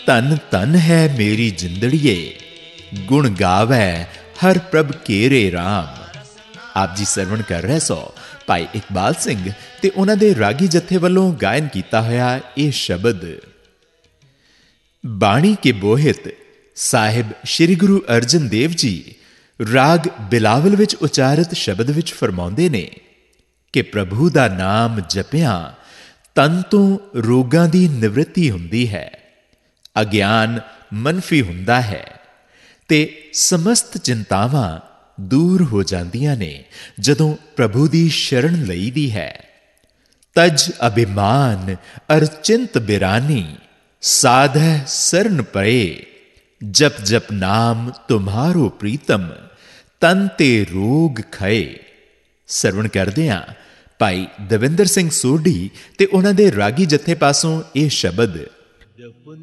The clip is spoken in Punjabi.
ਧਨ ਧਨ ਹੈ ਮੇਰੀ ਜਿੰਦੜੀਏ, ਗੁਣ ਗਾਵੈ ਹਰ ਪ੍ਰਭ ਕੇਰੇ ਰਾਮ। ਆਪ ਜੀ ਸਰਵਣ ਕਰ ਰਹੇ ਸੋ ਭਾਈ ਇਕਬਾਲ ਸਿੰਘ ਤੇ ਉਹਨਾਂ ਦੇ ਰਾਗੀ ਜਥੇ ਵੱਲੋਂ ਗਾਇਨ ਕੀਤਾ ਹੋਇਆ ਇਹ ਸ਼ਬਦ। ਬਾਣੀ ਕੇ ਬੋਹਿਤ ਸਾਹਿਬ ਸ੍ਰੀ ਗੁਰੂ ਅਰਜਨ ਦੇਵ ਜੀ ਰਾਗ ਬਿਲਾਵਲ ਵਿੱਚ ਉਚਾਰਿਤ ਸ਼ਬਦ ਵਿੱਚ ਫਰਮਾਉਂਦੇ ਨੇ ਕਿ ਪ੍ਰਭੂ ਦਾ ਨਾਮ ਜਪਿਆਂ ਤਨ ਤੋਂ ਰੋਗਾਂ ਦੀ ਨਿਵਰਤੀ ਹੁੰਦੀ ਹੈ, ਅਗਿਆਨ ਮਨਫੀ ਹੁੰਦਾ ਹੈ ਤੇ ਸਮਸਤ ਚਿੰਤਾਵਾਂ ਦੂਰ ਹੋ ਜਾਂਦੀਆਂ ਨੇ ਜਦੋਂ ਪ੍ਰਭੂ ਦੀ ਸ਼ਰਨ ਲਈਦੀ ਹੈ। ਤਜ ਅਭਿਮਾਨ ਅਰ ਚਿੰਤ ਬਿਰਾਨੀ, ਸਾਧੈ ਸਰਨ ਪਏ, ਜਪ ਜਪ ਨਾਮ ਤੁਮਹਾਰੋ ਪ੍ਰੀਤਮ, ਤਨ ਤੇ ਰੋਗ ਖਏ। ਸਰਵਣ ਕਰਦੇ ਹਾਂ ਭਾਈ ਦਵਿੰਦਰ ਸਿੰਘ ਸੋਢੀ ਤੇ ਉਹਨਾਂ ਦੇ ਰਾਗੀ ਜਥੇ ਪਾਸੋਂ ਇਹ ਸ਼ਬਦ।